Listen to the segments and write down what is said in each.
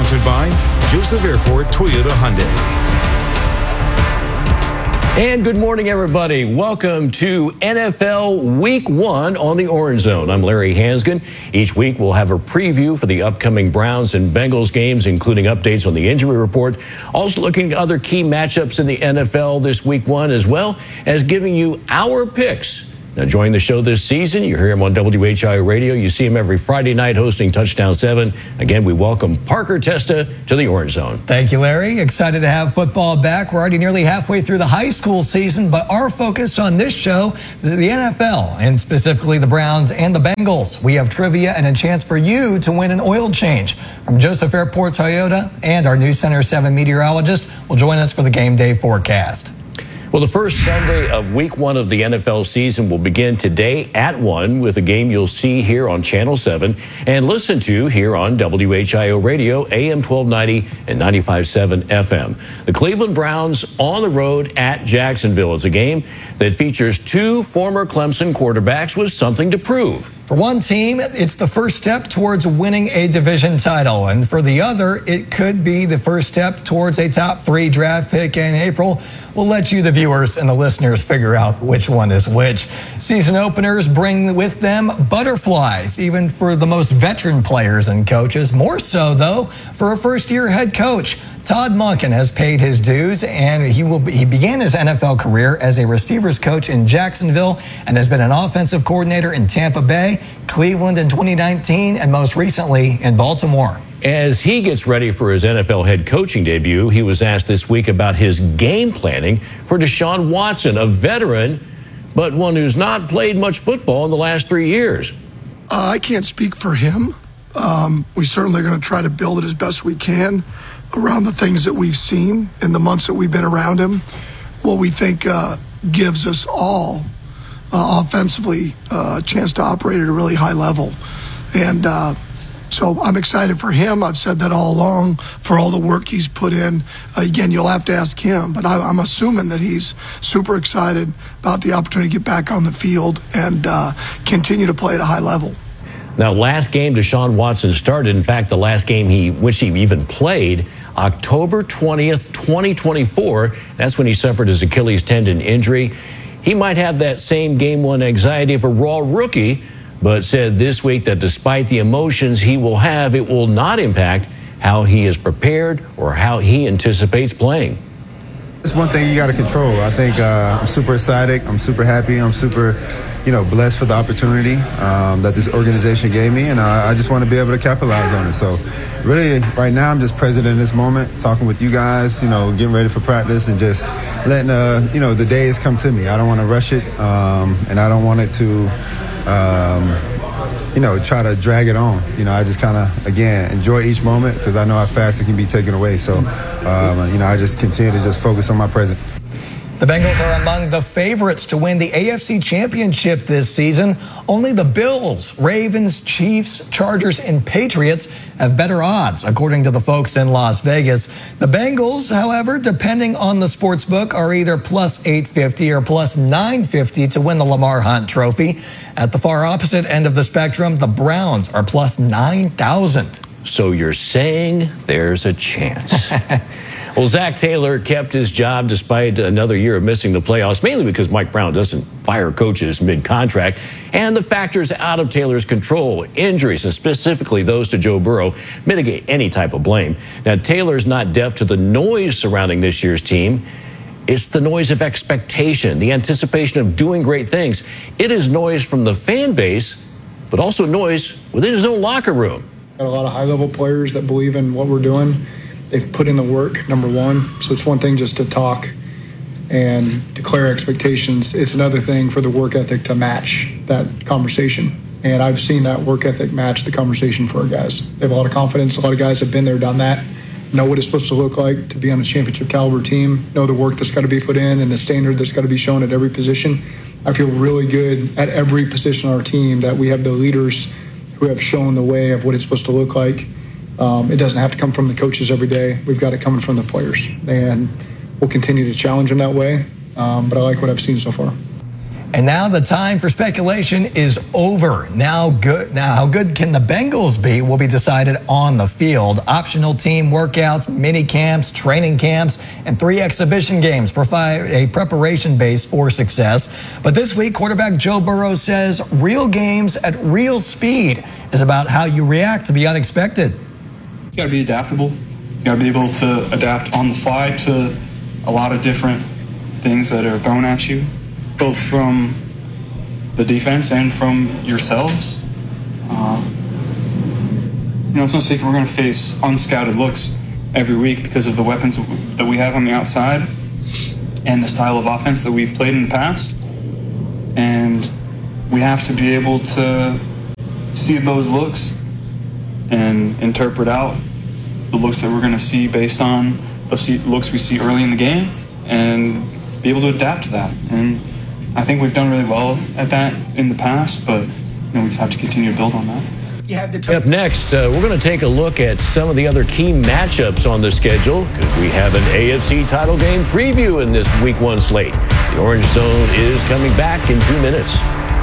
Sponsored by Joseph Airport Toyota Hyundai. And good morning, everybody. Welcome to NFL Week 1 on the Orange Zone. I'm Larry Hansgen. Each week we'll have a preview for the upcoming Browns and Bengals games, including updates on the injury report. Also looking at other key matchups in the NFL this Week 1, as well as giving you our picks. Now, joining the show this season, you hear him on WHIO Radio. You see him every Friday night hosting Touchdown 7. Again, we welcome Parker Testa to the Orange Zone. Thank you, Larry. Excited to have football back. We're already nearly halfway through the high school season, but our focus on this show, the NFL, and specifically the Browns and the Bengals. We have trivia and a chance for you to win an oil change. From Joseph Airport Toyota and our new Center 7 meteorologist will join us for the game day forecast. Well, the first Sunday of Week 1 of the NFL season will begin today at 1 with a game you'll see here on Channel 7 and listen to here on WHIO Radio, AM 1290 and 95.7 FM. The Cleveland Browns on the road at Jacksonville. It's a game that features two former Clemson quarterbacks with something to prove. For one team, it's the first step towards winning a division title. And for the other, it could be the first step towards a top 3 draft pick in April. We'll let you, the viewers and the listeners, figure out which one is which. Season openers bring with them butterflies, even for the most veteran players and coaches. More so, though, for a first-year head coach. Todd Monken has paid his dues, and he began his NFL career as a receivers coach in Jacksonville and has been an offensive coordinator in Tampa Bay, Cleveland in 2019, and most recently in Baltimore. As he gets ready for his NFL head coaching debut, he was asked this week about his game planning for Deshaun Watson, a veteran, but one who's not played much football in the last 3 years. I can't speak for him. We certainly are going to try to build it as best we can around the things that we've seen in the months that we've been around him, what we think gives us all offensively a chance to operate at a really high level. And so I'm excited for him. I've said that all along for all the work he's put in. Again, you'll have to ask him, but I'm assuming that he's super excited about the opportunity to get back on the field and continue to play at a high level. Now, last game Deshaun Watson started, in fact, the last game which he even played, October 20th, 2024. That's when he suffered his Achilles tendon injury. He might have that same game one anxiety of a raw rookie, but said this week that despite the emotions he will have, it will not impact how he is prepared or how he anticipates playing. It's one thing you got to control. I think I'm super excited. I'm super happy. I'm super, blessed for the opportunity that this organization gave me, and I just want to be able to capitalize on it. So really, right now, I'm just present in this moment, talking with you guys, getting ready for practice and just letting, the days come to me. I don't want to rush it, and I don't want it to, try to drag it on. I just kind of, again, enjoy each moment because I know how fast it can be taken away. So, I just continue to just focus on my present. The Bengals are among the favorites to win the AFC Championship this season. Only the Bills, Ravens, Chiefs, Chargers, and Patriots have better odds, according to the folks in Las Vegas. The Bengals, however, depending on the sportsbook, are either plus 850 or plus 950 to win the Lamar Hunt Trophy. At the far opposite end of the spectrum, the Browns are plus 9,000. So you're saying there's a chance. Well, Zach Taylor kept his job despite another year of missing the playoffs, mainly because Mike Brown doesn't fire coaches mid-contract, and the factors out of Taylor's control, injuries, and specifically those to Joe Burrow, mitigate any type of blame. Now, Taylor's not deaf to the noise surrounding this year's team. It's the noise of expectation, the anticipation of doing great things. It is noise from the fan base, but also noise within his own locker room. Got a lot of high-level players that believe in what we're doing. They've put in the work, number one. So it's one thing just to talk and declare expectations. It's another thing for the work ethic to match that conversation. And I've seen that work ethic match the conversation for our guys. They have a lot of confidence. A lot of guys have been there, done that, know what it's supposed to look like to be on a championship caliber team, know the work that's got to be put in and the standard that's got to be shown at every position. I feel really good at every position on our team that we have the leaders who have shown the way of what it's supposed to look like. It doesn't have to come from the coaches every day. We've got it coming from the players. And we'll continue to challenge them that way. But I like what I've seen so far. And now the time for speculation is over. Now, how good can the Bengals be will be decided on the field. Optional team workouts, mini camps, training camps, and 3 exhibition games provide a preparation base for success. But this week, quarterback Joe Burrow says real games at real speed is about how you react to the unexpected. You got to be adaptable. You got to be able to adapt on the fly to a lot of different things that are thrown at you, both from the defense and from yourselves. It's no secret we're going to face unscouted looks every week because of the weapons that we have on the outside and the style of offense that we've played in the past. And we have to be able to see those looks and interpret out the looks that we're going to see based on the looks we see early in the game and be able to adapt to that. And I think we've done really well at that in the past, but we just have to continue to build on that. Up next, we're going to take a look at some of the other key matchups on the schedule because we have an AFC title game preview in this Week 1 slate. The Orange Zone is coming back in 2 minutes.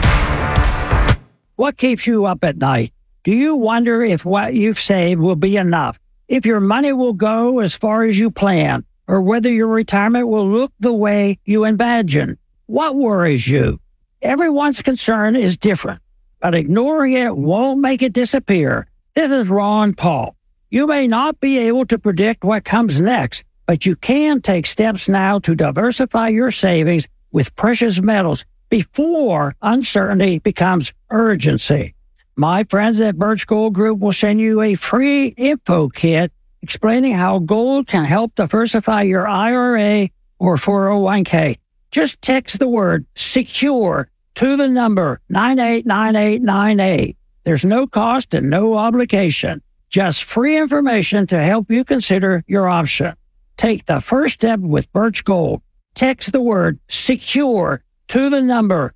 What keeps you up at night? Do you wonder if what you've saved will be enough? If your money will go as far as you plan? Or whether your retirement will look the way you imagine? What worries you? Everyone's concern is different, but ignoring it won't make it disappear. This is Ron Paul. You may not be able to predict what comes next, but you can take steps now to diversify your savings with precious metals before uncertainty becomes urgency. My friends at Birch Gold Group will send you a free info kit explaining how gold can help diversify your IRA or 401k. Just text the word SECURE to the number 989898. There's no cost and no obligation. Just free information to help you consider your option. Take the first step with Birch Gold. Text the word SECURE to the number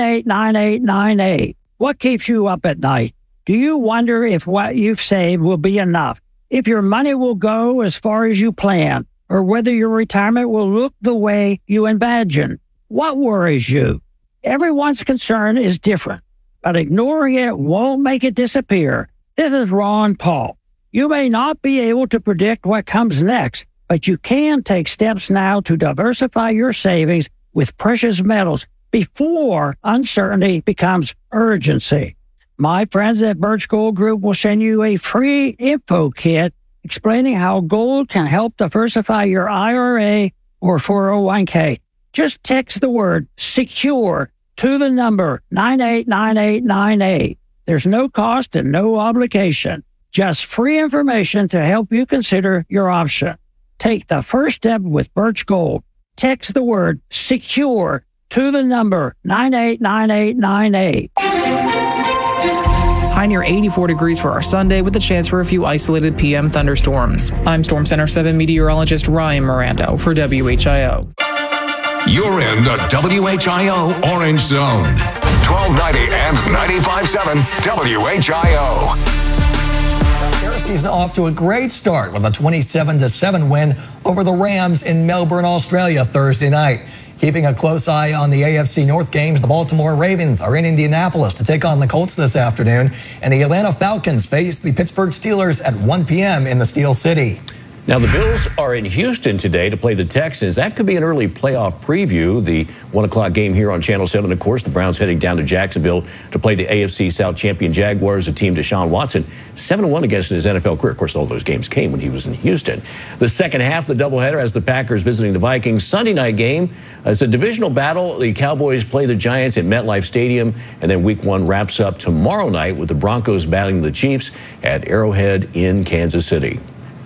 989898. What keeps you up at night? Do you wonder if what you've saved will be enough? If your money will go as far as you plan? Or whether your retirement will look the way you imagine? What worries you? Everyone's concern is different, but ignoring it won't make it disappear. This is Ron Paul. You may not be able to predict what comes next, but you can take steps now to diversify your savings with precious metals before uncertainty becomes urgency. My friends at Birch Gold Group will send you a free info kit explaining how gold can help diversify your IRA or 401k. Just text the word SECURE to the number 989898. There's no cost and no obligation. Just free information to help you consider your option. Take the first step with Birch Gold. Text the word SECURE to the number 989898. High near 84 degrees for our Sunday with a chance for a few isolated PM thunderstorms. I'm Storm Center 7 meteorologist Ryan Mirando for WHIO. You're in the WHIO Orange Zone. 1290 and 95.7 WHIO. He's off to a great start with a 27-7 win over the Rams in Melbourne, Australia Thursday night. Keeping a close eye on the AFC North games, the Baltimore Ravens are in Indianapolis to take on the Colts this afternoon, and the Atlanta Falcons face the Pittsburgh Steelers at 1 p.m. in the Steel City. Now, the Bills are in Houston today to play the Texans. That could be an early playoff preview. The 1 o'clock game here on Channel 7, of course. The Browns heading down to Jacksonville to play the AFC South champion Jaguars, a team Deshaun Watson 7-1 against in his NFL career. Of course, all those games came when he was in Houston. The second half, the doubleheader, has the Packers visiting the Vikings. Sunday night game, it's a divisional battle. The Cowboys play the Giants at MetLife Stadium, and then Week 1 wraps up tomorrow night with the Broncos battling the Chiefs at Arrowhead in Kansas City.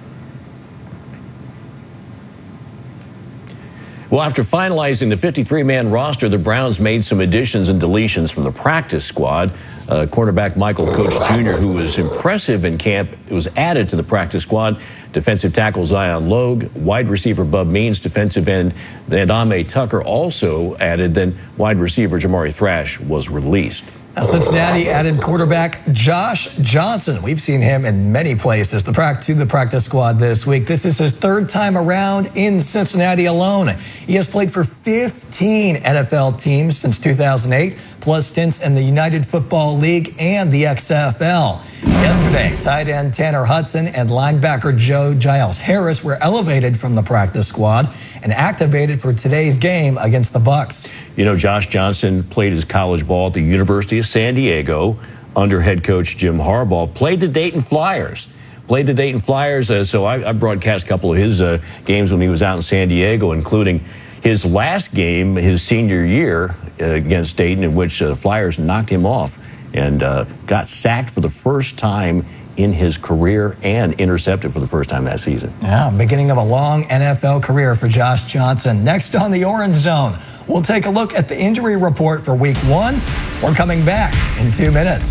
Well, after finalizing the 53-man roster, the Browns made some additions and deletions from the practice squad. Cornerback Michael Coach Jr., who was impressive in camp, was added to the practice squad. Defensive tackle Zion Logue, wide receiver Bub Means, defensive end Adame Tucker also added. Then wide receiver Jamari Thrash was released. Cincinnati added quarterback Josh Johnson. We've seen him in many places to the practice squad this week. This is his third time around in Cincinnati alone. He has played for 15 NFL teams since 2008, plus stints in the United Football League and the XFL. Yesterday, tight end Tanner Hudson and linebacker Joe Giles Harris were elevated from the practice squad and activated for today's game against the Bucs. You know, Josh Johnson played his college ball at the University of San Diego under head coach Jim Harbaugh, played the Dayton Flyers. So I broadcast a couple of his games when he was out in San Diego, including his last game, his senior year against Dayton, in which the Flyers knocked him off and got sacked for the first time in his career and intercepted for the first time that season. Yeah, beginning of a long NFL career for Josh Johnson. Next on the Orange Zone, we'll take a look at the injury report for Week 1. We're coming back in 2 minutes.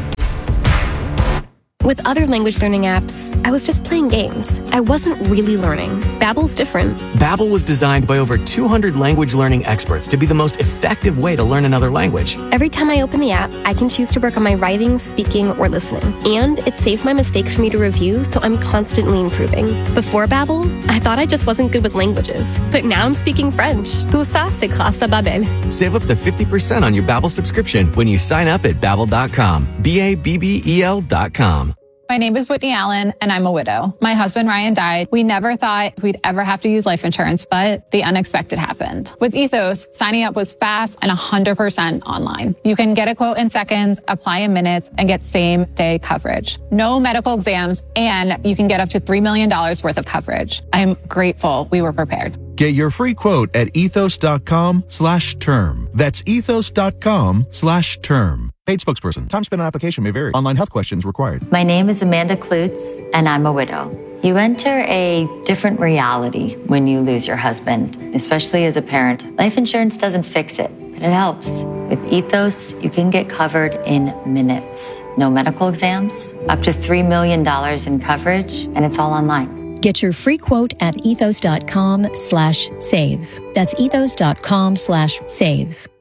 With other language learning apps, I was just playing games. I wasn't really learning. Babbel's different. Babbel was designed by over 200 language learning experts to be the most effective way to learn another language. Every time I open the app, I can choose to work on my writing, speaking, or listening. And it saves my mistakes for me to review, so I'm constantly improving. Before Babbel, I thought I just wasn't good with languages. But now I'm speaking French. Tout ça, c'est grâce à Babbel. Save up to 50% on your Babbel subscription when you sign up at Babbel.com. Babbel.com. My name is Whitney Allen, and I'm a widow. My husband, Ryan, died. We never thought we'd ever have to use life insurance, but the unexpected happened. With Ethos, signing up was fast and 100% online. You can get a quote in seconds, apply in minutes, and get same-day coverage. No medical exams, and you can get up to $3 million worth of coverage. I'm grateful we were prepared. Get your free quote at ethos.com/term. That's ethos.com/term. Paid spokesperson. Time spent on application may vary. Online health questions required. My name is Amanda Klutz, and I'm a widow. You enter a different reality when you lose your husband, especially as a parent. Life insurance doesn't fix it, but it helps. With Ethos, you can get covered in minutes. No medical exams, up to $3 million in coverage, and it's all online. Get your free quote at ethos.com/save. That's ethos.com/save.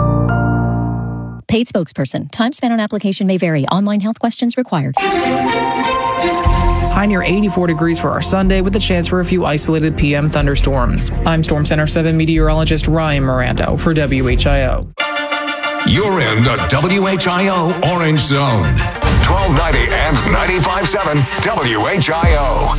Paid spokesperson. Time spent on application may vary. Online health questions required. High near 84 degrees for our Sunday with a chance for a few isolated PM thunderstorms. I'm Storm Center 7 meteorologist Ryan Mirando for WHIO. You're in the WHIO Orange Zone. 1290 and 95.7 WHIO.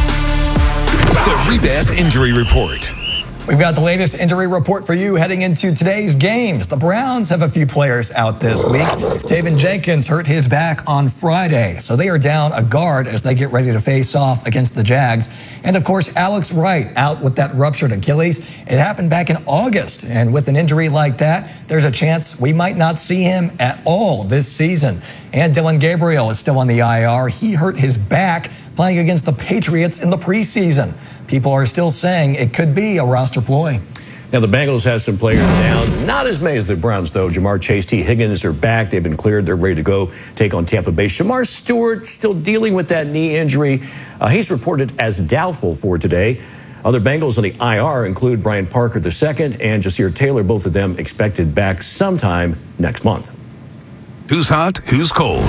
The Rebath Injury Report. We've got the latest injury report for you heading into today's games. The Browns have a few players out this week. Taven Jenkins hurt his back on Friday, so they are down a guard as they get ready to face off against the Jags. And, of course, Alex Wright out with that ruptured Achilles. It happened back in August, and with an injury like that, there's a chance we might not see him at all this season. And Dylan Gabriel is still on the IR. He hurt his back playing against the Patriots in the preseason. People are still saying it could be a roster ploy. Now, the Bengals have some players down. Not as many as the Browns, though. Jamar Chase, T. Higgins are back. They've been cleared. They're ready to go take on Tampa Bay. Shamar Stewart still dealing with that knee injury. He's reported as doubtful for today. Other Bengals on the IR include Brian Parker II and Jasir Taylor, both of them expected back sometime next month. Who's hot? Who's cold?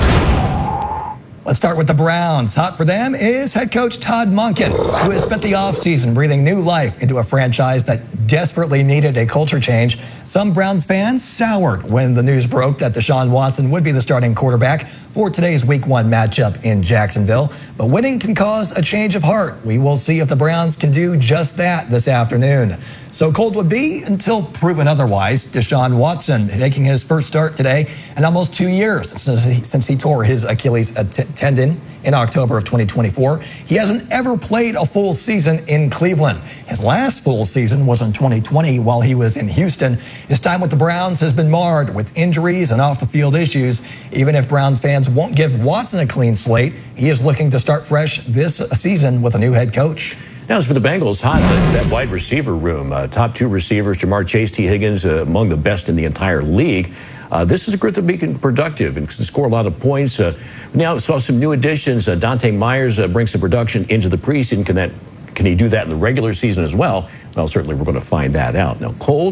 Let's start with the Browns. Hot for them is head coach Todd Monken, who has spent the offseason breathing new life into a franchise that desperately needed a culture change. Some Browns fans soured when the news broke that Deshaun Watson would be the starting quarterback for today's Week 1 matchup in Jacksonville. But winning can cause a change of heart. We will see if the Browns can do just that this afternoon. So cold would be until proven otherwise. Deshaun Watson making his first start today in almost 2 years since he tore his Achilles tendon in October of 2024. He hasn't ever played a full season in Cleveland. His last full season was in 2020 while he was in Houston. His time with the Browns has been marred with injuries and off-the-field issues. Even if Browns fans won't give Watson a clean slate, he is looking to start fresh this season with a new head coach. Now, as for the Bengals, hot that wide receiver room. Top two receivers, Jamar Chase, T. Higgins, among the best in the entire league. This is a group that be productive and can score a lot of points. Now saw some new additions. Dante Myers brings some production into the preseason. Can he do that in the regular season as well? Well, certainly we're going to find that out. Now, cold,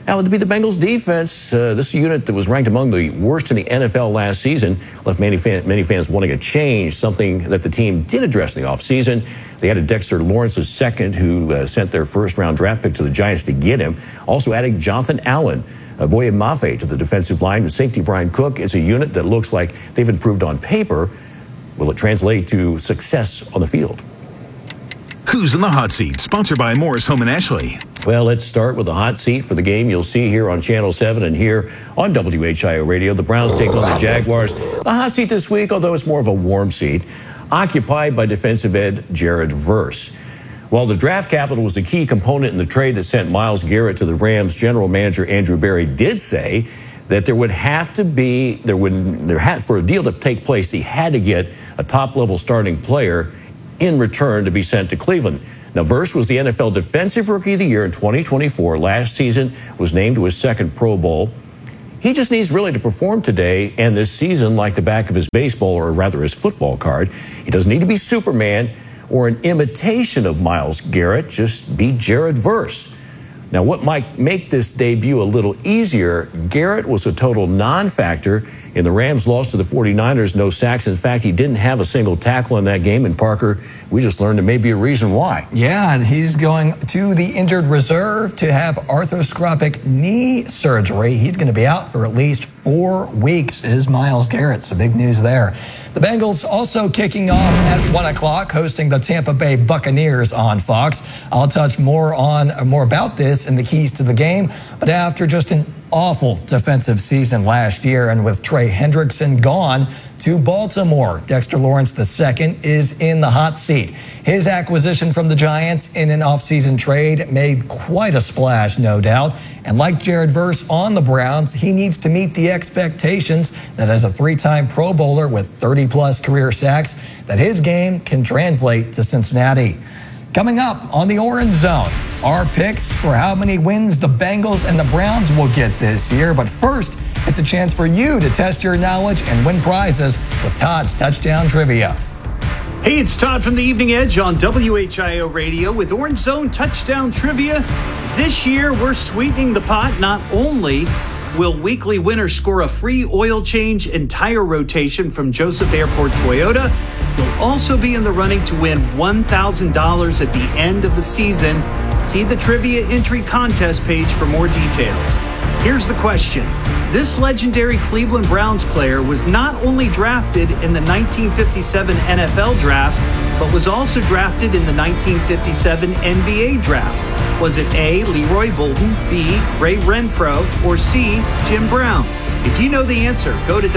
Now, to be the Bengals defense, this unit that was ranked among the worst in the NFL last season left many fans wanting a change, something that the team did address in the offseason. They added Dexter Lawrence II, who sent their first-round draft pick to the Giants to get him. Also adding Jonathan Allen, Boye Mafe to the defensive line, and safety Brian Cook. Is a unit that looks like they've improved on paper. Will it translate to success on the field? Who's in the Hot Seat? Sponsored by Morris Home and Ashley. Well, let's start with the hot seat for the game you'll see here on Channel 7 and here on WHIO Radio. The Browns take on the Jaguars. The hot seat this week, although it's more of a warm seat, occupied by defensive end Jared Verse. While the draft capital was the key component in the trade that sent Myles Garrett to the Rams, general manager Andrew Berry did say that there would have to be, for a deal to take place, he had to get a top-level starting player in return to be sent to Cleveland. Now, Verse was the NFL Defensive Rookie of the Year in 2024. Last season was named to his second Pro Bowl. He just needs really to perform today and this season like the back of his baseball, or rather his football card. He doesn't need to be Superman or an imitation of Myles Garrett. Just be Jared Verse. Now, what might make this debut a little easier, Garrett was a total non-factor in the Rams' loss to the 49ers. No sacks. In fact, he didn't have a single tackle in that game. And Parker, we just learned there may be a reason why. Yeah, he's going to the injured reserve to have arthroscopic knee surgery. He's going to be out for at least 4 weeks, is Myles Garrett. So big news there. The Bengals also kicking off at 1 o'clock, hosting the Tampa Bay Buccaneers on Fox. I'll touch more about this and the keys to the game. But after just an awful defensive season last year, and with Trey Hendrickson gone to Baltimore, Dexter Lawrence II is in the hot seat. His acquisition from the Giants in an offseason trade made quite a splash, no doubt. And like Jared Verse on the Browns, he needs to meet the expectations that as a 3-time Pro Bowler with 30-plus career sacks, that his game can translate to Cincinnati. Coming up on the Orange Zone, our picks for how many wins the Bengals and the Browns will get this year. But first, it's a chance for you to test your knowledge and win prizes with Todd's Touchdown Trivia. Hey, it's Todd from the Evening Edge on WHIO Radio with Orange Zone Touchdown Trivia. This year, we're sweetening the pot. Not only will weekly winners score a free oil change and tire rotation from Joseph Airport Toyota, you'll also be in the running to win $1,000 at the end of the season. See the trivia entry contest page for more details. Here's the question. This legendary Cleveland Browns player was not only drafted in the 1957 NFL draft, but was also drafted in the 1957 NBA draft. Was it A, Leroy Bolton, B, Ray Renfro, or C, Jim Brown? If you know the answer, go to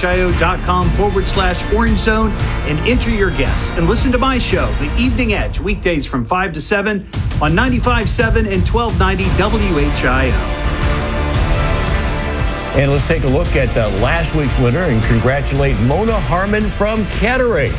WHIO.com/Orange Zone and enter your guess. And listen to my show, The Evening Edge, weekdays from 5 to 7 on 95.7 and 1290 WHIO. And let's take a look at last week's winner and congratulate Mona Harmon from Kettering.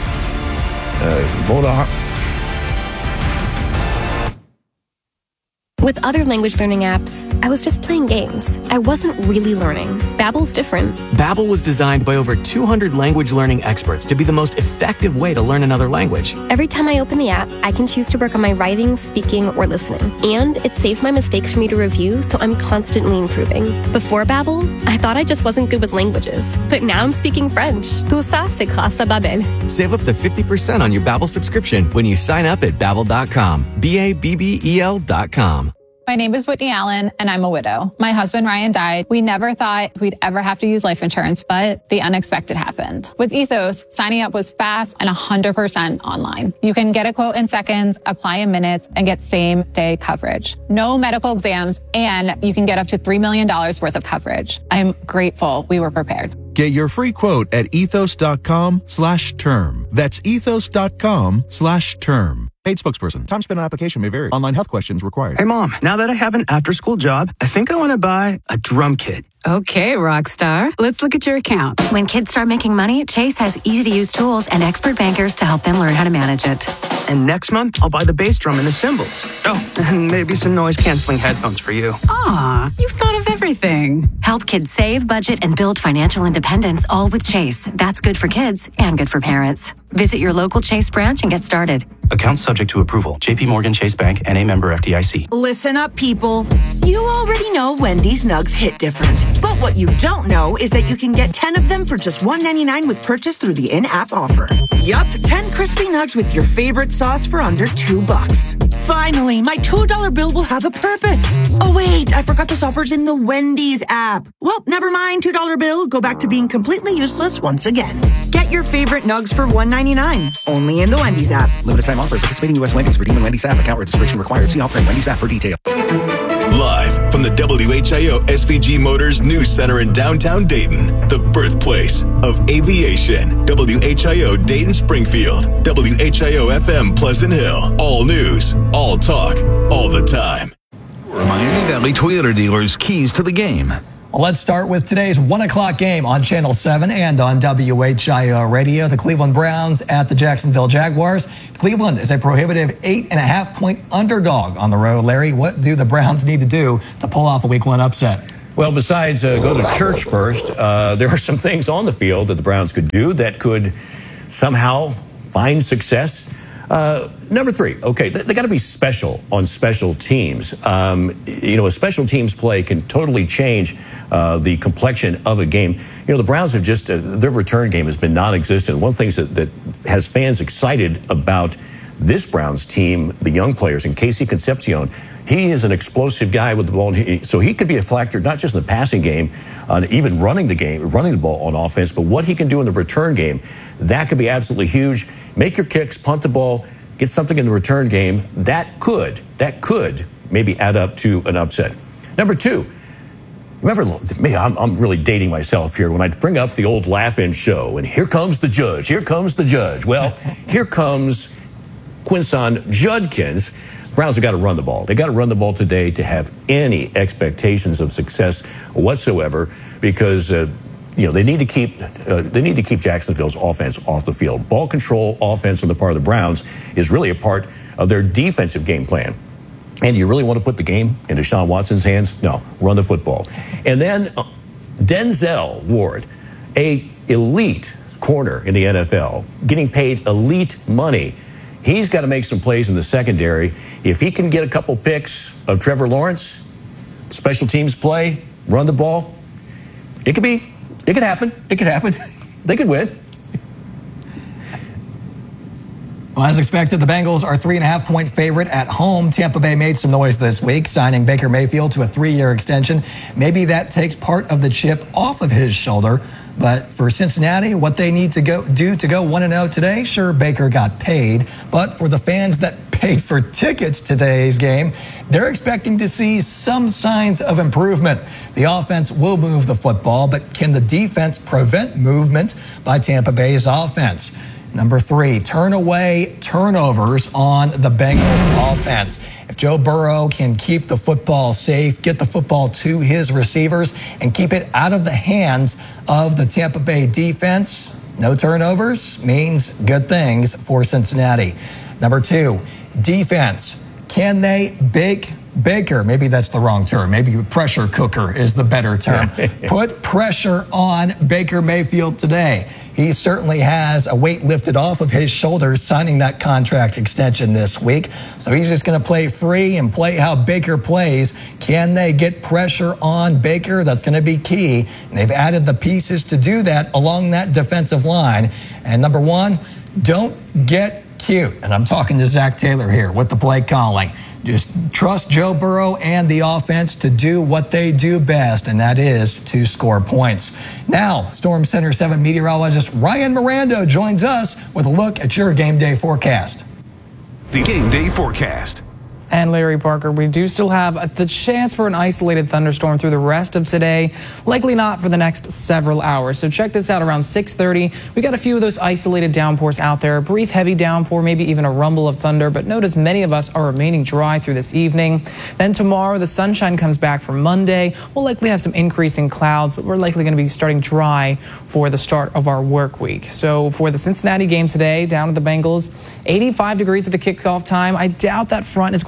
With other language learning apps, I was just playing games. I wasn't really learning. Babbel's different. Babbel was designed by over 200 language learning experts to be the most effective way to learn another language. Every time I open the app, I can choose to work on my writing, speaking, or listening. And it saves my mistakes for me to review, so I'm constantly improving. Before Babbel, I thought I just wasn't good with languages. But now I'm speaking French. Tout ça, c'est grâce à Babbel. Save up to 50% on your Babbel subscription when you sign up at Babbel.com. BABBEL.com. My name is Whitney Allen, and I'm a widow. My husband, Ryan, died. We never thought we'd ever have to use life insurance, but the unexpected happened. With Ethos, signing up was fast and 100% online. You can get a quote in seconds, apply in minutes, and get same-day coverage. No medical exams, and you can get up to $3 million worth of coverage. I'm grateful we were prepared. Get your free quote at ethos.com/term. That's ethos.com/term. Paid spokesperson. Time spent on application may vary. Online health questions required. Hey, Mom, now that I have an after-school job, I think I want to buy a drum kit. Okay, Rockstar. Let's look at your account. When kids start making money, Chase has easy-to-use tools and expert bankers to help them learn how to manage it. And next month, I'll buy the bass drum and the cymbals. Oh, and maybe some noise-canceling headphones for you. Aw, you've thought of everything. Help kids save, budget, and build financial independence, all with Chase. That's good for kids and good for parents. Visit your local Chase branch and get started. Accounts subject to approval. JP Morgan Chase Bank, N.A. member FDIC. Listen up, people. You already know Wendy's Nugs hit different. But what you don't know is that you can get 10 of them for just $1.99 with purchase through the in-app offer. Yup, 10 crispy nugs with your favorite sauce for under $2. Finally, my $2 bill will have a purpose. Oh wait, I forgot this offer's in the Wendy's app. Well, never mind, $2 bill. Go back to being completely useless once again. Get your favorite nugs for $1.99. Only in the Wendy's app. Limited time offer. Participating U.S. Wendy's. Redeem in Wendy's app. Account registration required. See offer in Wendy's app for details. Live from the WHIO SVG Motors News Center in downtown Dayton, the birthplace of aviation. WHIO Dayton Springfield. WHIO FM Pleasant Hill. All news, all talk, all the time. Miami Valley Toyota dealers' keys to the game. Well, let's start with today's 1 o'clock game on Channel 7 and on WHIO Radio. The Cleveland Browns at the Jacksonville Jaguars. Cleveland is a prohibitive 8.5-point underdog on the road. Larry, what do the Browns need to do to pull off a Week 1 upset? Well, besides go to church first, there are some things on the field that the Browns could do that could somehow find success. Number 3, okay, they got to be special on special teams. A special teams play can totally change the complexion of a game. The Browns have just, their return game has been non-existent. One of the things that has fans excited about this Browns team, the young players, and Casey Concepcion, he is an explosive guy with the ball, so he could be a factor not just in the passing game, even running the ball on offense, but what he can do in the return game. That could be absolutely huge. Make your kicks, punt the ball, get something in the return game. That could maybe add up to an upset. Number 2, remember, I'm really dating myself here when I bring up the old Laugh-In show, and here comes the judge. Well, here comes Quinson Judkins. Browns have got to run the ball. They got to run the ball today to have any expectations of success whatsoever, because they need to keep Jacksonville's offense off the field. Ball control offense on the part of the Browns is really a part of their defensive game plan. And you really want to put the game into Deshaun Watson's hands? No, run the football. And then Denzel Ward, a elite corner in the NFL, getting paid elite money. He's got to make some plays in the secondary. If he can get a couple picks of Trevor Lawrence, special teams play, run the ball, it could happen. They could win. Well, as expected, the Bengals are 3.5-point favorite at home. Tampa Bay made some noise this week, signing Baker Mayfield to a 3-year extension. Maybe that takes part of the chip off of his shoulder. But for Cincinnati, what they need to do to go 1-0 today, sure, Baker got paid. But for the fans that paid for tickets to today's game, they're expecting to see some signs of improvement. The offense will move the football, but can the defense prevent movement by Tampa Bay's offense? Number 3, turn away turnovers on the Bengals offense. If Joe Burrow can keep the football safe, get the football to his receivers, and keep it out of the hands of the Tampa Bay defense, no turnovers means good things for Cincinnati. Number 2, defense. Can they Baker, maybe that's the wrong term. Maybe pressure cooker is the better term. Put pressure on Baker Mayfield today. He certainly has a weight lifted off of his shoulders signing that contract extension this week. So he's just going to play free and play how Baker plays. Can they get pressure on Baker? That's going to be key. And they've added the pieces to do that along that defensive line. And number 1, don't get cute. And I'm talking to Zach Taylor here with the play calling. Just trust Joe Burrow and the offense to do what they do best, and that is to score points. Now, Storm Center 7 meteorologist Ryan Miranda joins us with a look at your game day forecast. The game day forecast. And Larry Parker, we do still have the chance for an isolated thunderstorm through the rest of today, likely not for the next several hours. So check this out, around 6:30, we got a few of those isolated downpours out there, a brief heavy downpour, maybe even a rumble of thunder, but notice many of us are remaining dry through this evening. Then tomorrow, the sunshine comes back for Monday. We'll likely have some increasing clouds, but we're likely going to be starting dry for the start of our work week. So for the Cincinnati game today, down at the Bengals, 85 degrees at the kickoff time. I doubt that front is going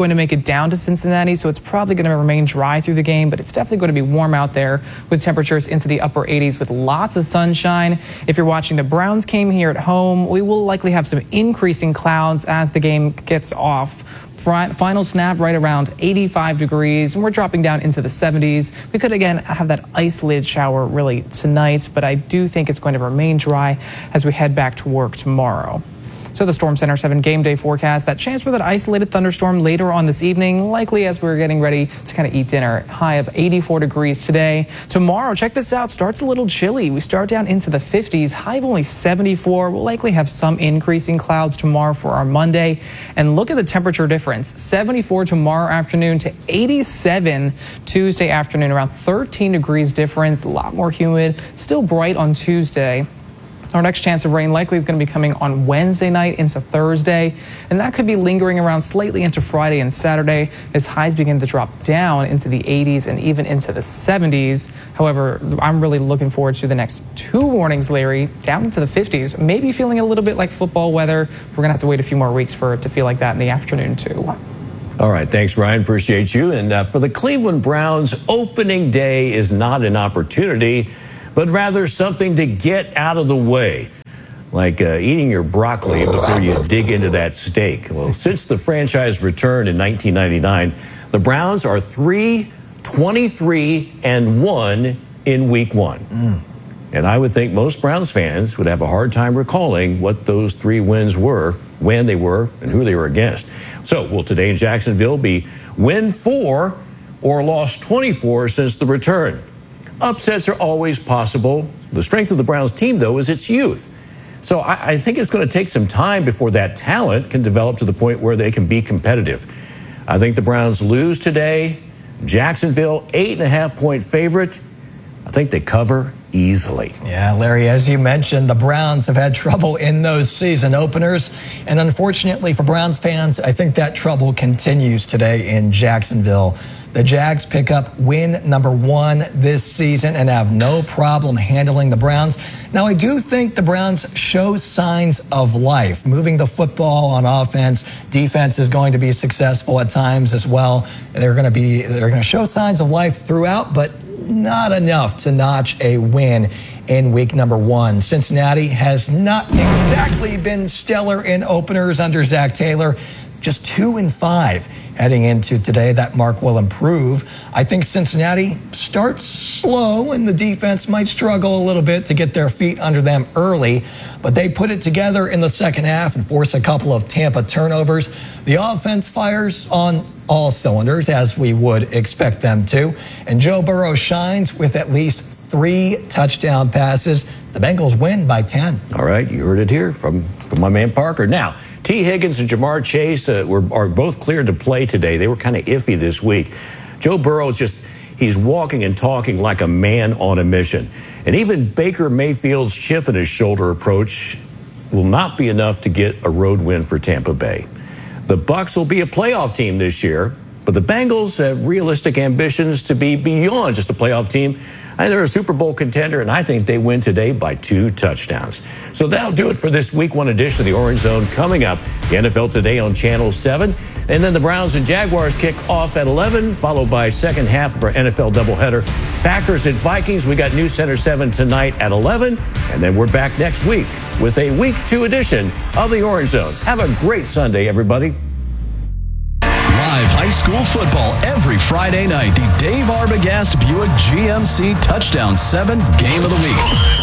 going to make it down to Cincinnati, so it's probably going to remain dry through the game, but it's definitely going to be warm out there with temperatures into the upper 80s with lots of sunshine. If you're watching the Browns game here at home, we will likely have some increasing clouds as the game gets off. Final snap right around 85 degrees, and we're dropping down into the 70s. We could, again, have that isolated shower really tonight, but I do think it's going to remain dry as we head back to work tomorrow. So the Storm Center 7 game day forecast, that chance for that isolated thunderstorm later on this evening, likely as we're getting ready to kind of eat dinner. High of 84 degrees today. Tomorrow, check this out, starts a little chilly. We start down into the 50s, high of only 74. We'll likely have some increasing clouds tomorrow for our Monday. And look at the temperature difference. 74 tomorrow afternoon to 87 Tuesday afternoon, around 13 degrees difference, a lot more humid, still bright on Tuesday. Our next chance of rain likely is going to be coming on Wednesday night into Thursday, and that could be lingering around slightly into Friday and Saturday as highs begin to drop down into the 80s and even into the 70s. However, I'm really looking forward to the next 2 warnings, Larry, down into the 50s, maybe feeling a little bit like football weather. We're going to have to wait a few more weeks for it to feel like that in the afternoon, too. All right, thanks, Ryan. Appreciate you. And for the Cleveland Browns, opening day is not an opportunity, but rather something to get out of the way, like eating your broccoli before you dig into that steak. Well, since the franchise returned in 1999, the Browns are 3-23-1 in Week 1. And I would think most Browns fans would have a hard time recalling what those 3 wins were, when they were, and who they were against. So will today in Jacksonville be win 4 or loss 24 since the return? Upsets are always possible. The strength of the Browns team, though, is its youth. So I think it's going to take some time before that talent can develop to the point where they can be competitive. I think the Browns lose today. Jacksonville, 8.5-point favorite. I think they cover easily. Yeah, Larry, as you mentioned, the Browns have had trouble in those season openers. And unfortunately for Browns fans, I think that trouble continues today in Jacksonville. The Jags pick up win number 1 this season and have no problem handling the Browns. Now, I do think the Browns show signs of life, moving the football on offense. Defense is going to be successful at times as well. They're going to show signs of life throughout, but not enough to notch a win in week number 1. Cincinnati has not exactly been stellar in openers under Zach Taylor, just 2-5. Heading into today, that mark will improve. I think Cincinnati starts slow and the defense might struggle a little bit to get their feet under them early, but they put it together in the second half and force a couple of Tampa turnovers. The offense fires on all cylinders, as we would expect them to, and Joe Burrow shines with at least 3 touchdown passes. The Bengals win by 10. All right, you heard it here from my man Parker. Now, T. Higgins and Jamar Chase are both cleared to play today. They were kind of iffy this week. Joe Burrow is he's walking and talking like a man on a mission. And even Baker Mayfield's chip in his shoulder approach will not be enough to get a road win for Tampa Bay. The Bucs will be a playoff team this year, but the Bengals have realistic ambitions to be beyond just a playoff team. I think they're a Super Bowl contender, and I think they win today by 2 touchdowns. So that'll do it for this Week 1 edition of the Orange Zone. Coming up, the NFL Today on Channel 7. And then the Browns and Jaguars kick off at 11, followed by second half of our NFL doubleheader. Packers and Vikings, we got News Center 7 tonight at 11. And then we're back next week with a Week 2 edition of the Orange Zone. Have a great Sunday, everybody. Live high school football every Friday night. The Dave Arbogast Buick GMC Touchdown 7 Game of the Week.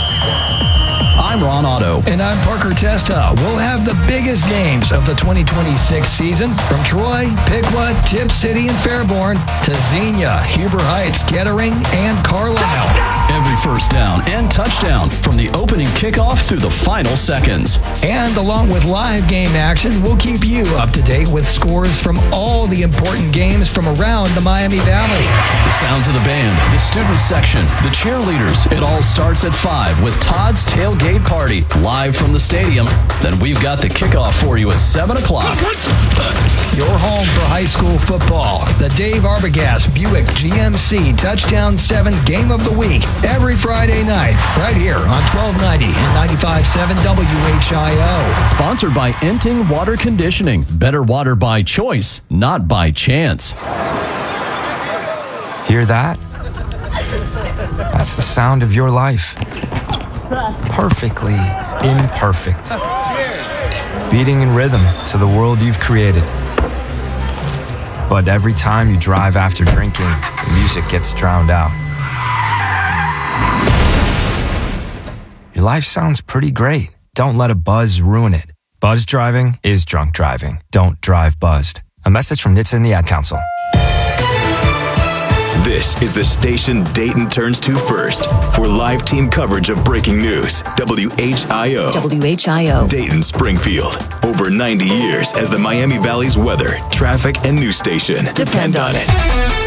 I'm Ron Otto. And I'm Parker Testa. We'll have the biggest games of the 2026 season from Troy, Piqua, Tip City, and Fairborn to Xenia, Huber Heights, Kettering, and Carlisle. Every first down and touchdown from the opening kickoff through the final seconds. And along with live game action, we'll keep you up to date with scores from all the important games from around the Miami Valley. The sounds of the band, the student section, the cheerleaders. It all starts at 5 with Todd's Tailgate tailgate party live from the stadium. Then we've got the kickoff for you at 7 o'clock. Your home for high school football. The Dave Arbogast Buick GMC Touchdown 7 Game of the Week. Every Friday night, right here on 1290 and 95.7 WHIO. Sponsored by Enting Water Conditioning. Better water by choice, not by chance. Hear that? That's the sound of your life. Perfectly imperfect. Beating in rhythm to the world you've created. But every time you drive after drinking, the music gets drowned out. Your life sounds pretty great. Don't let a buzz ruin it. Buzz driving is drunk driving. Don't drive buzzed. A message from NHTSA and the Ad Council. This is the station Dayton turns to first for live team coverage of breaking news. WHIO. WHIO. Dayton Springfield. Over 90 years as the Miami Valley's weather, traffic, and news station. Depend on it.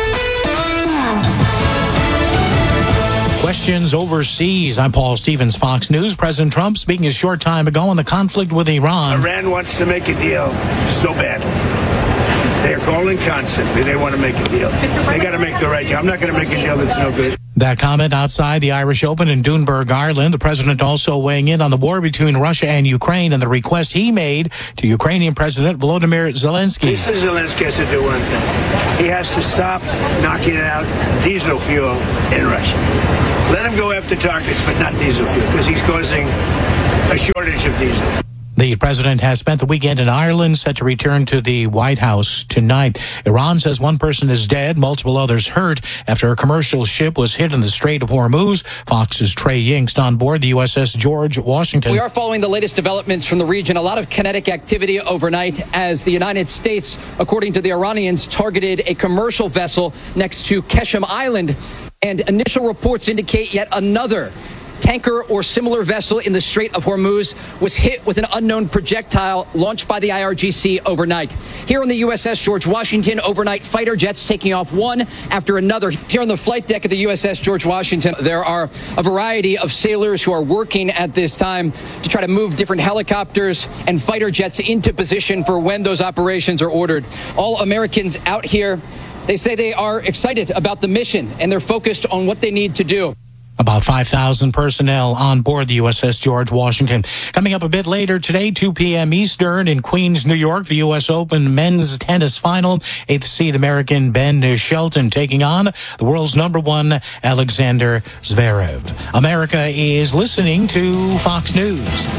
Questions overseas. I'm Paul Stevens, Fox News. President Trump speaking a short time ago on the conflict with Iran. Iran wants to make a deal so badly. They're calling constantly. They want to make a deal. They got to make the right deal. I'm not going to make a deal that's no good. That comment outside the Irish Open in Dunburg, Ireland. The president also weighing in on the war between Russia and Ukraine and the request he made to Ukrainian President Volodymyr Zelensky. Mr. Zelensky has to do one thing. He has to stop knocking out diesel fuel in Russia. Let him go after targets, but not diesel fuel, because he's causing a shortage of diesel. The president has spent the weekend in Ireland, set to return to the White House tonight. Iran says one person is dead, multiple others hurt after a commercial ship was hit in the Strait of Hormuz. Fox's Trey Yingst on board the USS George Washington. We are following the latest developments from the region. A lot of kinetic activity overnight as the United States, according to the Iranians, targeted a commercial vessel next to Keshem Island. And initial reports indicate yet another tanker or similar vessel in the Strait of Hormuz was hit with an unknown projectile launched by the IRGC overnight. Here on the USS George Washington, overnight fighter jets taking off one after another. Here on the flight deck of the USS George Washington, there are a variety of sailors who are working at this time to try to move different helicopters and fighter jets into position for when those operations are ordered. All Americans out here, they say they are excited about the mission and they're focused on what they need to do. About 5,000 personnel on board the USS George Washington. Coming up a bit later today, 2 p.m. Eastern in Queens, New York, the U.S. Open men's tennis final. 8th seed American Ben Shelton taking on the world's #1 Alexander Zverev. America is listening to Fox News.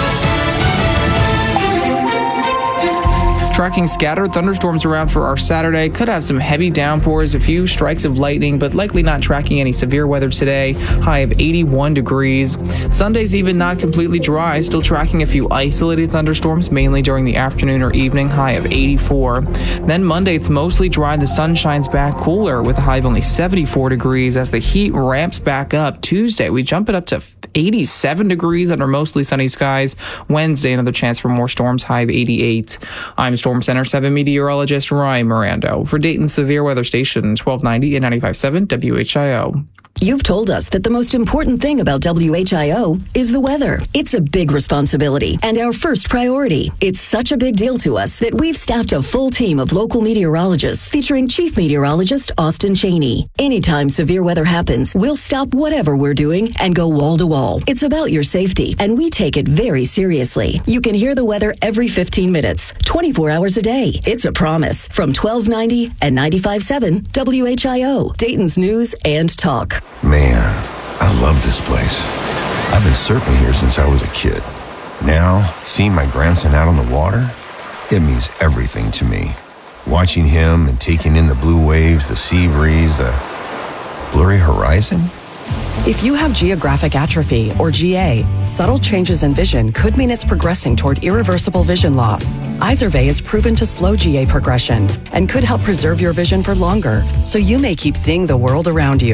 Tracking scattered thunderstorms around for our Saturday. Could have some heavy downpours, a few strikes of lightning, but likely not tracking any severe weather today. High of 81 degrees. Sunday's even not completely dry. Still tracking a few isolated thunderstorms, mainly during the afternoon or evening. High of 84. Then Monday, it's mostly dry. The sun shines back cooler with a high of only 74 degrees as the heat ramps back up. Tuesday, we jump it up to 87 degrees under mostly sunny skies. Wednesday, another chance for more storms. High of 88. I'm Storm Center 7 meteorologist Ryan Mirando for Dayton's Severe Weather Station 1290 and 95.7 WHIO. You've told us that the most important thing about WHIO is the weather. It's a big responsibility and our first priority. It's such a big deal to us that we've staffed a full team of local meteorologists featuring Chief Meteorologist Austin Cheney. Anytime severe weather happens, we'll stop whatever we're doing and go wall to wall. It's about your safety, and we take it very seriously. You can hear the weather every 15 minutes, 24 hours a day. It's a promise from 1290 and 95.7 WHIO, Dayton's News and Talk. Man, I love this place. I've been surfing here since I was a kid. Now, seeing my grandson out on the water, it means everything to me. Watching him and taking in the blue waves, the sea breeze, the blurry horizon. If you have geographic atrophy, or GA, subtle changes in vision could mean it's progressing toward irreversible vision loss. Izervay is proven to slow GA progression and could help preserve your vision for longer, so you may keep seeing the world around you.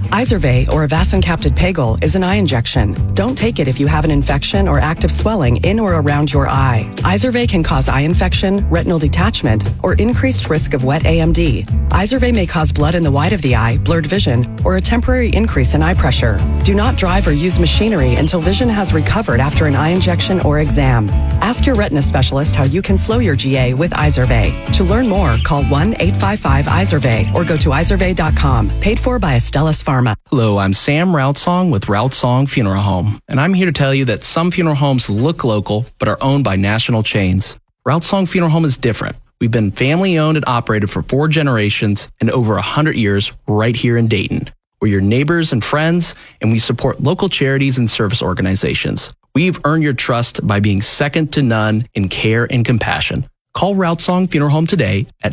Izervay or Avastin-captid Pagel is an eye injection. Don't take it if you have an infection or active swelling in or around your eye. Izervay can cause eye infection, retinal detachment, or increased risk of wet AMD. Izervay may cause blood in the white of the eye, blurred vision, or a temporary increase in eye pressure. Do not drive or use machinery until vision has recovered after an eye injection or exam. Ask your retina specialist how you can slow your GA with Izervay. To learn more, call 1-855-IZERVAY or go to izervay.com. Paid for by Astellas Pharma. Hello, I'm Sam Routsong with Routsong Funeral Home, and I'm here to tell you that some funeral homes look local but are owned by national chains. Routsong Funeral Home is different. We've been family owned and operated for 4 generations and over 100 years right here in Dayton. We're your neighbors and friends, and we support local charities and service organizations. We've earned your trust by being second to none in care and compassion. Call Routsong Funeral Home today at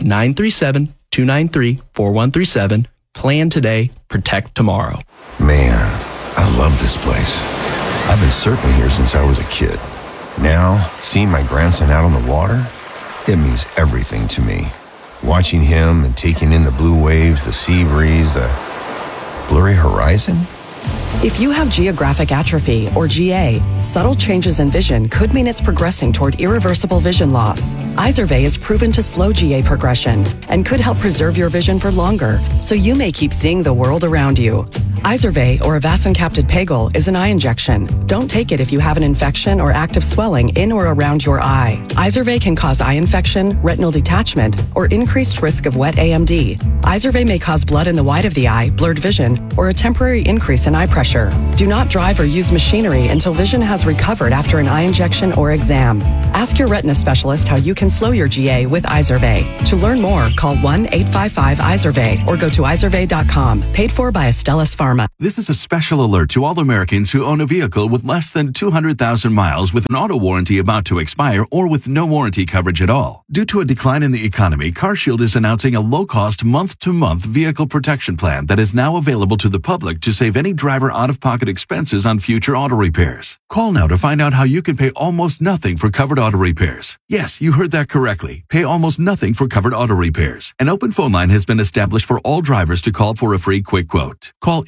937-293-4137. Plan today, protect tomorrow. Man, I love this place. I've been surfing here since I was a kid. Now, seeing my grandson out on the water, it means everything to me. Watching him and taking in the blue waves, the sea breeze, the blurry horizon. If you have geographic atrophy, or GA, subtle changes in vision could mean it's progressing toward irreversible vision loss. Izervay is proven to slow GA progression and could help preserve your vision for longer, so you may keep seeing the world around you. Izervay or Avastin-captid Pagel is an eye injection. Don't take it if you have an infection or active swelling in or around your eye. Izervay can cause eye infection, retinal detachment, or increased risk of wet AMD. Izervay may cause blood in the white of the eye, blurred vision, or a temporary increase in eye pressure. Do not drive or use machinery until vision has recovered after an eye injection or exam. Ask your retina specialist how you can slow your GA with Izervay. To learn more, call 1-855-IZERVAY or go to izervay.com. Paid for by Astellas Pharma. This is a special alert to all Americans who own a vehicle with less than 200,000 miles with an auto warranty about to expire or with no warranty coverage at all. Due to a decline in the economy, CarShield is announcing a low-cost month-to-month vehicle protection plan that is now available to the public to save any driver out-of-pocket expenses on future auto repairs. Call now to find out how you can pay almost nothing for covered auto repairs. Yes, you heard that correctly. Pay almost nothing for covered auto repairs. An open phone line has been established for all drivers to call for a free quick quote. Call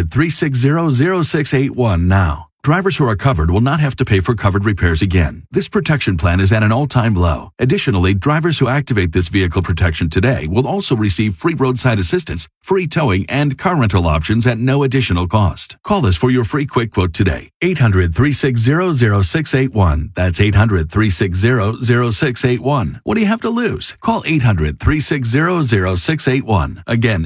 800-360-0681 now. Drivers who are covered will not have to pay for covered repairs again. This protection plan is at an all-time low. Additionally, drivers who activate this vehicle protection today will also receive free roadside assistance, free towing, and car rental options at no additional cost. Call us for your free quick quote today. 800-360-0681. That's 800-360-0681. What do you have to lose? Call 800-360-0681. Again,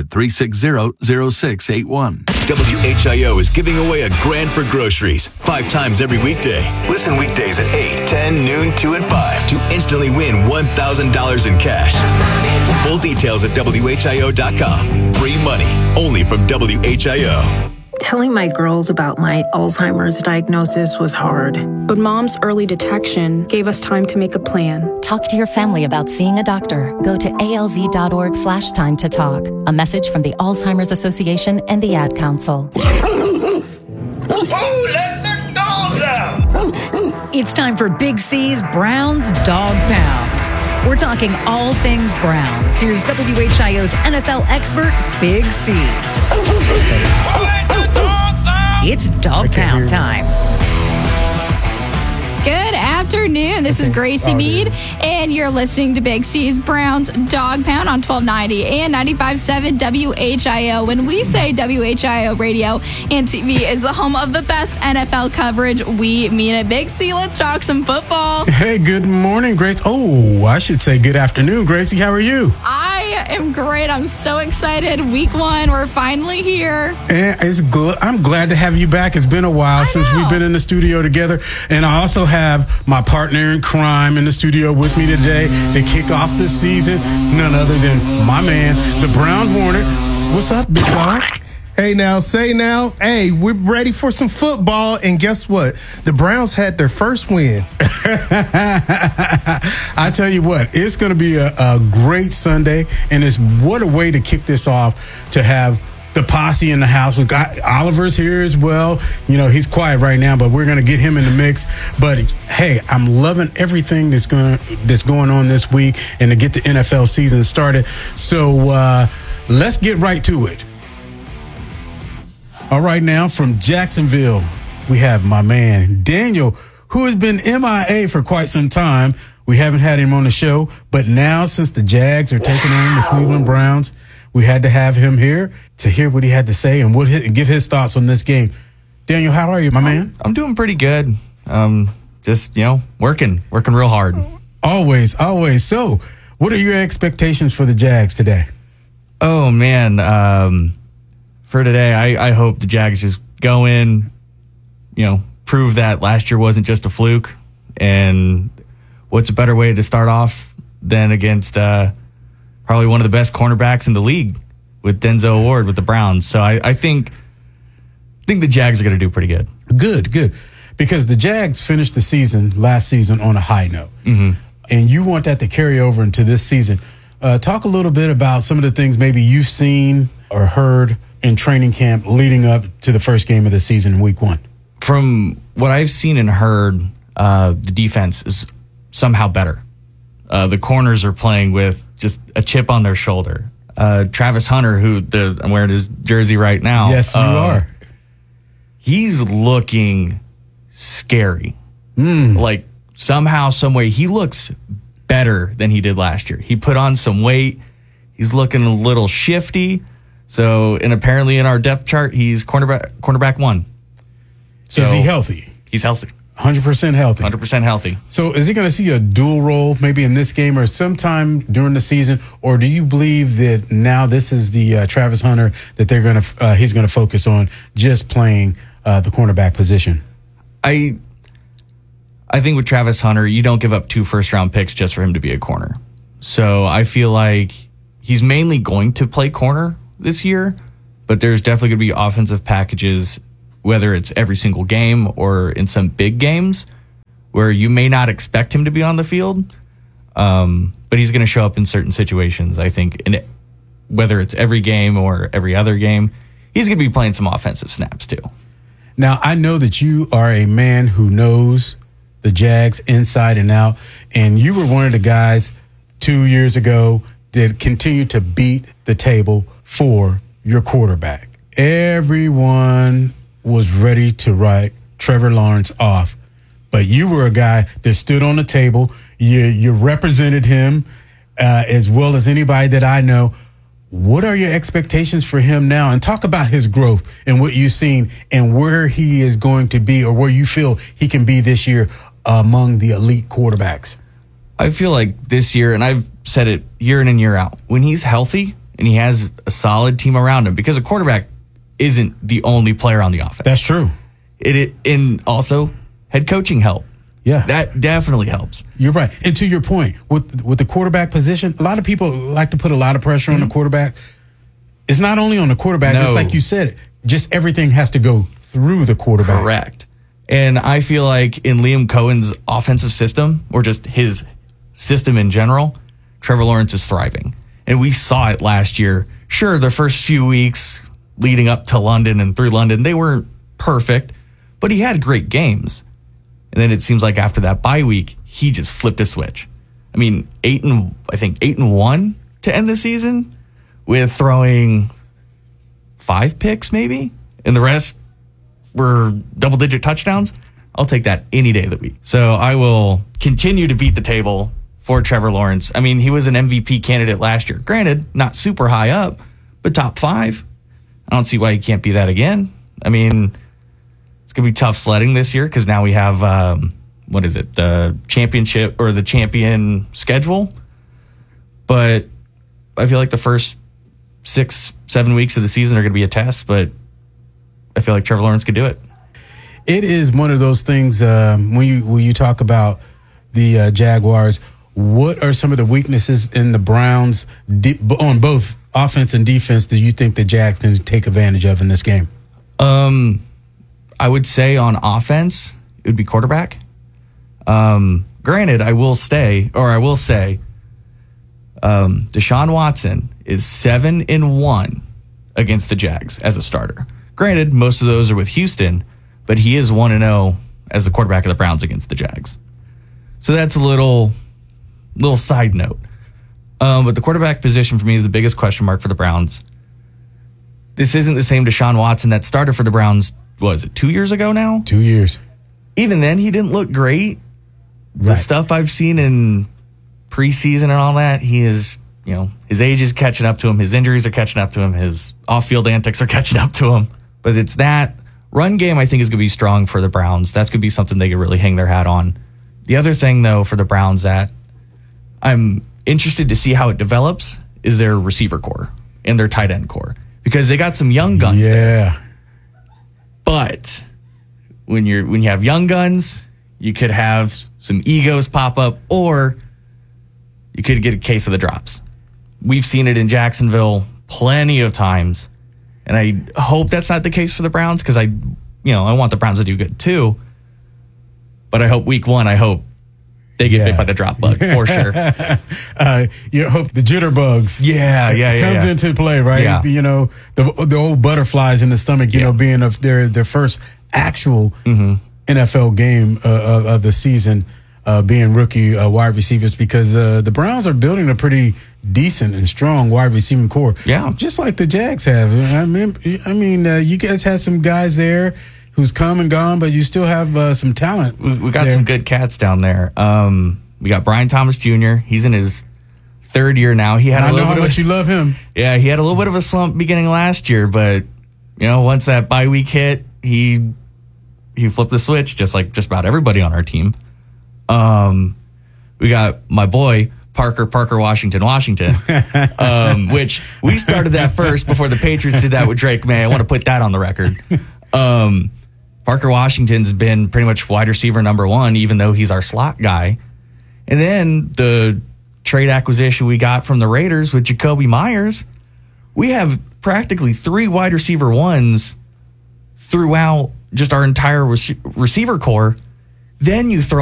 800-360-0681. WHIO is giving away a grand for groceries 5 times every weekday. Listen weekdays at 8, 10, noon, 2, and 5 to instantly win $1,000 in cash. Full details at WHIO.com. Free money only from WHIO. Telling my girls about my Alzheimer's diagnosis was hard. But Mom's early detection gave us time to make a plan. Talk to your family about seeing a doctor. Go to alz.org/time to talk. A message from the Alzheimer's Association and the Ad Council. It's time for Big C's Browns Dog Pound. We're talking all things Browns. Here's WHIO's NFL expert, Big C. It's Dog Pound time. Good afternoon. This is Gracie Mead, and you're listening to Big C's Browns Dog Pound on 1290 and 95.7 WHIO. When we say WHIO Radio and TV is the home of the best NFL coverage, we mean it. Big C, let's talk some football. Hey, good morning, Grace. Oh, I should say good afternoon, Gracie. How are you? I am great. I'm so excited. Week 1, we're finally here. And I'm glad to have you back. It's been a while since we've been in the studio together. And I also have my partner in crime in the studio with me today to kick off the season. It's none other than my man, the Brown Hornet. What's up, big dog? Hey, now, hey, we're ready for some football, and guess what? The Browns had their first win. I tell you what, it's going to be a great Sunday, and what a way to kick this off to have the posse in the house. We've got Oliver's here as well. You know, he's quiet right now, but we're going to get him in the mix. But hey, I'm loving everything that's going on this week and to get the NFL season started. So let's get right to it. All right, now from Jacksonville, we have my man, Daniel, who has been MIA for quite some time. We haven't had him on the show, but now since the Jags are taking on the Cleveland Browns, we had to have him here to hear what he had to say and give his thoughts on this game. Daniel, how are you, my man? I'm doing pretty good. Just, working real hard. Always. So, what are your expectations for the Jags today? Oh, man. For today, I hope the Jags just go in, prove that last year wasn't just a fluke. And what's a better way to start off than against probably one of the best cornerbacks in the league with Denzel Ward with the Browns. So I think the Jags are going to do pretty good. Good. Because the Jags finished the last season on a high note. Mm-hmm. And you want that to carry over into this season. Talk a little bit about some of the things maybe you've seen or heard in training camp leading up to the first game of the season in week 1. From what I've seen and heard, the defense is somehow better. The corners are playing with just a chip on their shoulder. Travis Hunter, I'm wearing his jersey right now. Yes, you are. He's looking scary. Like somehow, some way, he looks better than he did last year. He put on some weight. He's looking a little shifty. So, and apparently in our depth chart, he's cornerback 1. So is he healthy? He's healthy. 100% healthy. 100% healthy. So is he going to see a dual role maybe in this game or sometime during the season? Or do you believe that now this is the Travis Hunter that he's going to focus on just playing the cornerback position? I think with Travis Hunter, you don't give up 2 first-round picks just for him to be a corner. So I feel like he's mainly going to play corner this year, but there's definitely going to be offensive packages, whether it's every single game or in some big games, where you may not expect him to be on the field, but he's going to show up in certain situations, I think, whether it's every game or every other game. He's going to be playing some offensive snaps, too. Now, I know that you are a man who knows the Jags inside and out, and you were one of the guys 2 years ago that continued to beat the table for your quarterback. Everyone was ready to write Trevor Lawrence off, but you were a guy that stood on the table. You represented him as well as anybody that I know. What are your expectations for him now? And talk about his growth and what you've seen and where he is going to be or where you feel he can be this year among the elite quarterbacks. I feel like this year, and I've said it year in and year out, when he's healthy and he has a solid team around him, because a quarterback isn't the only player on the offense. That's true. And also head coaching help. Yeah. That definitely helps. You're right. And to your point, with the quarterback position, a lot of people like to put a lot of pressure on the quarterback. It's not only on the quarterback. No. It's like you said, just everything has to go through the quarterback. Correct. And I feel like in Liam Cohen's offensive system, or just his system in general, Trevor Lawrence is thriving. And we saw it last year. Sure, the first few weeks leading up to London and through London, they weren't perfect, but he had great games. And then it seems like after that bye week, he just flipped a switch. I mean, 8-1 to end the season with throwing 5 picks maybe, and the rest were double-digit touchdowns. I'll take that any day of the week. So I will continue to beat the table for Trevor Lawrence. I mean, he was an MVP candidate last year. Granted, not super high up, but top 5. I don't see why he can't be that again. I mean, it's going to be tough sledding this year because now we have, the championship or the champion schedule. But I feel like the first 6-7 weeks of the season are going to be a test, but I feel like Trevor Lawrence could do it. It is one of those things when you talk about the Jaguars, what are some of the weaknesses in the Browns on both offense and defense that you think the Jags can take advantage of in this game? I would say on offense, it would be quarterback. Granted, I will say Deshaun Watson is 7-1 against the Jags as a starter. Granted, most of those are with Houston, but he is 1-0 as the quarterback of the Browns against the Jags. So that's a little side note. But the quarterback position for me is the biggest question mark for the Browns. this isn't the same Deshaun Watson that started for the Browns, what was it, 2 years ago now? 2 years. Even then, he didn't look great. The stuff I've seen in preseason and all that, he is, his age is catching up to him. His injuries are catching up to him. His off-field antics are catching up to him. But it's that run game I think is going to be strong for the Browns. That's going to be something they can really hang their hat on. The other thing, though, for the Browns that I'm interested to see how it develops is their receiver core and their tight end core. Because they got some young guns there. But when you have young guns, you could have some egos pop up, or you could get a case of the drops. We've seen it in Jacksonville plenty of times, and I hope that's not the case for the Browns, because I want the Browns to do good too. But I hope week one, they get bit by the drop bug for sure. You hope the jitterbugs comes into play, right? Yeah. The old butterflies in the stomach, being of their first actual NFL game of the season, being rookie wide receivers, because the Browns are building a pretty decent and strong wide receiving core. Yeah. Just like the Jags have. I mean, you guys had some guys there who's come and gone, but you still have some talent. We got some good cats down there. We got Brian Thomas Jr. He's in his third year now. He had I know how much you love him. Yeah, he had a little bit of a slump beginning last year, but once that bye week hit, he flipped the switch, just like just about everybody on our team. We got my boy Parker Washington, which we started that first before the Patriots did that with Drake May. I want to put that on the record. Parker Washington's been pretty much wide receiver number one, even though he's our slot guy. And then the trade acquisition we got from the Raiders with Jacoby Myers, we have practically 3 wide receiver ones throughout just our entire receiver core. Then you throw